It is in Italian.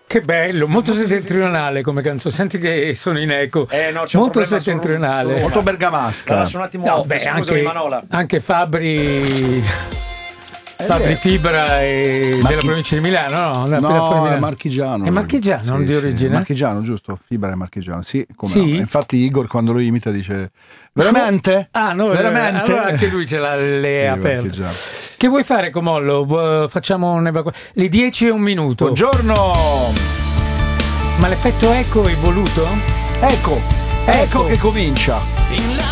Che bello, molto settentrionale come canzone. Senti che sono in eco. No, c'è un molto problema settentrionale. Molto bergamasca. Allora, sono un attimo No, off, beh, scusami Manola. anche Fabri Fibra della provincia di Milano, no? No, è marchigiano. È marchigiano, Sì, di origine? È marchigiano, giusto? Fibra è marchigiano, sì. Come Sì? no. Infatti Igor quando lo imita dice veramente? Ah, no, veramente? allora anche lui ce l'ha le aperte. marchigiano. Che vuoi fare, Comollo? Facciamo un'evacuazione. Le 10:01. Buongiorno! Ma l'effetto eco è voluto? Ecco che comincia.